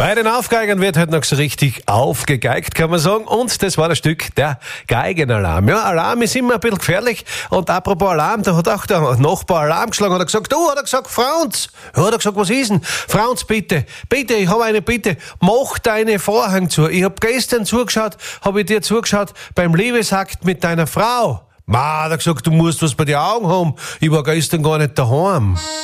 Bei den Aufgeigern wird halt noch so richtig aufgegeigt, kann man sagen. Und das war das Stück der Geigenalarm. Ja, Alarm ist immer ein bisschen gefährlich. Und apropos Alarm, da hat auch der Nachbar Alarm geschlagen. Hat er gesagt, Franz. Ja, hat er gesagt, was ist denn? Franz, bitte, ich habe eine Bitte. Mach deine Vorhang zu. Ich habe gestern dir zugeschaut beim Liebesakt mit deiner Frau. Hat er gesagt, du musst was bei den Augen haben. Ich war gestern gar nicht daheim.